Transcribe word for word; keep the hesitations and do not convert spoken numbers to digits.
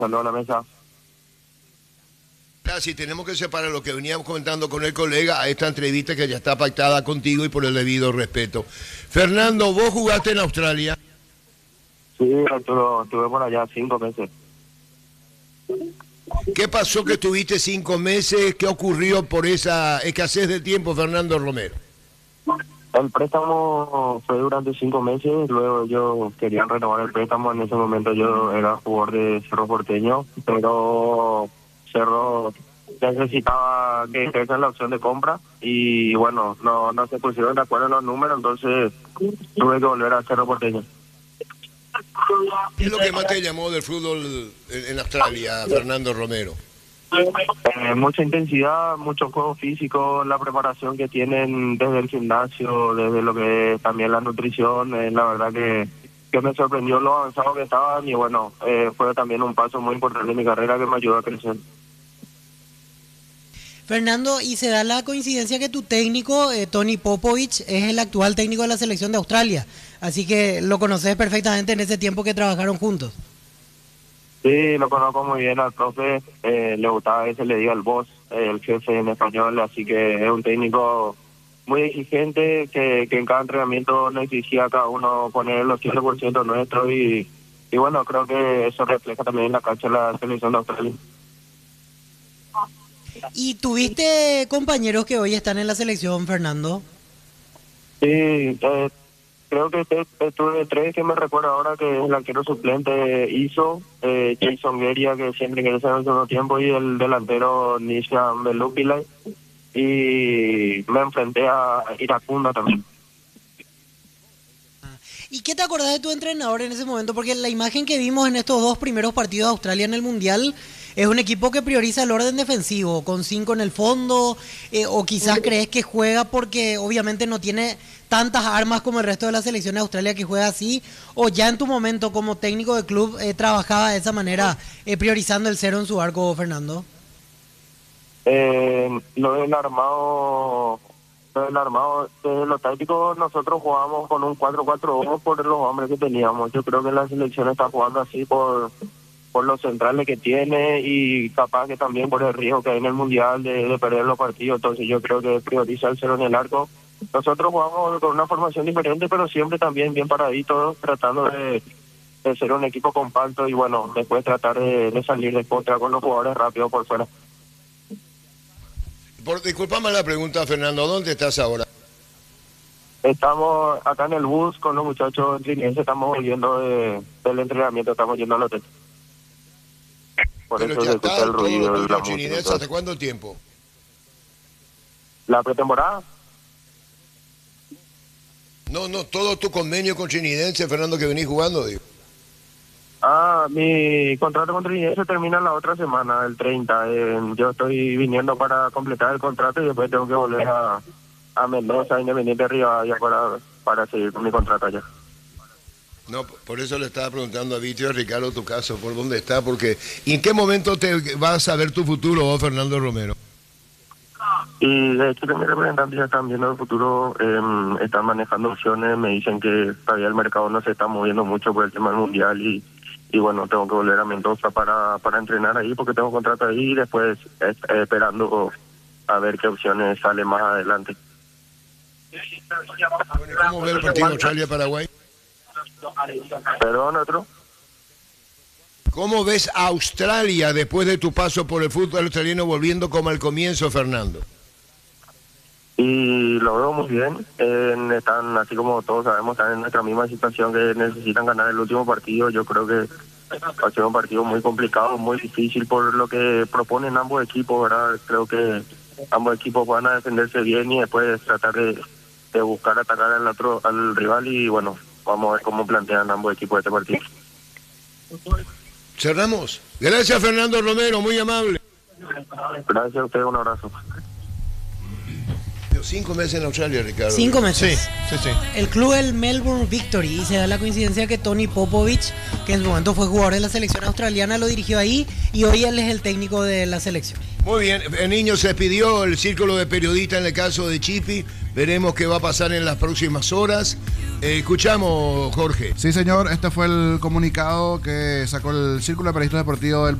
Saludos a la mesa. Casi tenemos que separar lo que veníamos comentando con el colega a esta entrevista que ya está pactada contigo y por el debido respeto. Fernando, vos jugaste en Australia. Sí, Arturo, estuve por allá cinco meses. ¿Qué pasó que estuviste cinco meses? ¿Qué ocurrió por esa escasez de tiempo, Fernando Romero? El préstamo fue durante cinco meses, luego yo quería renovar el préstamo, en ese momento yo era jugador de Cerro Porteño, pero Cerro necesitaba que ejerza la opción de compra y bueno, no no se pusieron de acuerdo en los números, entonces tuve que volver a Cerro Porteño. ¿Qué es lo que más te llamó del fútbol en, en Australia, Fernando Romero? Eh, mucha intensidad, mucho juego físico, la preparación que tienen desde el gimnasio, desde lo que es también la nutrición, eh, la verdad que, que me sorprendió lo avanzado que estaban y bueno, eh, fue también un paso muy importante en mi carrera que me ayudó a crecer. Fernando, y se da la coincidencia que tu técnico, eh, Tony Popovich, es el actual técnico de la selección de Australia, así que lo conoces perfectamente en ese tiempo que trabajaron juntos. Sí, lo conozco muy bien al profe, eh, le gustaba que se le diga el boss, eh, el jefe en español, así que es un técnico muy exigente que, que en cada entrenamiento nos exigía a cada uno poner los cien por ciento nuestro y, y bueno, creo que eso refleja también en la cancha de la selección de Australia. ¿Y tuviste compañeros que hoy están en la selección, Fernando? Sí, eh, creo que este, estuve tres que me recuerdo ahora, que es el arquero suplente hizo, eh, Jason Gueria, que siempre ingresa en el segundo tiempo, y el delantero Nishan Belupilay, y me enfrenté a Iracunda también. ¿Y qué te acordás de tu entrenador en ese momento? Porque la imagen que vimos en estos dos primeros partidos de Australia en el Mundial es un equipo que prioriza el orden defensivo, con cinco en el fondo, eh, o quizás crees que juega porque obviamente no tiene tantas armas como el resto de la selección de Australia que juega así, o ya en tu momento como técnico de club eh, trabajaba de esa manera, eh, priorizando el cero en su arco, Fernando. Eh, lo del armado, lo del armado, desde lo táctico nosotros jugábamos con un cuatro cuatro dos por los hombres que teníamos. Yo creo que la selección está jugando así por por los centrales que tiene y capaz que también por el riesgo que hay en el Mundial de, de perder los partidos. Entonces yo creo que prioriza el cero en el arco. Nosotros jugamos con una formación diferente, pero siempre también bien paraditos, tratando de, de ser un equipo compacto y bueno, después tratar de, de salir de contra con los jugadores rápidos por fuera. Por, disculpame la pregunta, Fernando, ¿dónde estás ahora? Estamos acá en el bus con los muchachos trinenses, estamos volviendo de, del entrenamiento, estamos yendo al hotel. Por Pero eso ya se está, escucha el todo ruido lo de tuyo, la música. Chininés, ¿hasta Entonces, cuánto tiempo? la pretemporada, No, no, todo tu convenio con Chinidense, Fernando, que venís jugando, digo. ah, mi contrato con Trinidad termina la otra semana, el treinta. Eh, yo estoy viniendo para completar el contrato y después tengo que volver a, a Mendoza, Independiente Rivadavia, para, para seguir con mi contrato allá. No, por eso le estaba preguntando a Vitio y a Ricardo tu caso, por dónde está, porque ¿y en qué momento te vas a ver tu futuro vos, Fernando Romero? Y de hecho que mis representantes ya están viendo el futuro, eh, están manejando opciones, me dicen que todavía el mercado no se está moviendo mucho por el tema del Mundial y, y bueno, tengo que volver a Mendoza para, para entrenar ahí porque tengo contrato ahí y después eh, esperando a ver qué opciones salen más adelante. Bueno, ¿cómo ves el partido Australia-Paraguay? Perdón, otro. ¿Cómo ves a Australia después de tu paso por el fútbol australiano volviendo como al comienzo, Fernando? Y lo veo muy bien, eh, están, así como todos sabemos, están en nuestra misma situación que necesitan ganar el último partido. Yo creo que va a ser un partido muy complicado, muy difícil por lo que proponen ambos equipos, ¿verdad? Creo que ambos equipos van a defenderse bien y después tratar de, de buscar atacar al otro, al rival y bueno, vamos a ver cómo plantean ambos equipos este partido. Cerramos. Gracias, Fernando Romero, muy amable. Gracias a ustedes, un abrazo. Cinco meses en Australia, Ricardo. Cinco meses. Sí, sí, sí. El club el Melbourne Victory, y se da la coincidencia que Tony Popovich, que en su momento fue jugador de la selección australiana, lo dirigió ahí y hoy él es el técnico de la selección. Muy bien, el niño se despidió, el círculo de periodistas en el caso de Chipi. Veremos qué va a pasar en las próximas horas. Eh, escuchamos, Jorge. Sí, señor, este fue el comunicado que sacó el Círculo de Periodistas Deportivos del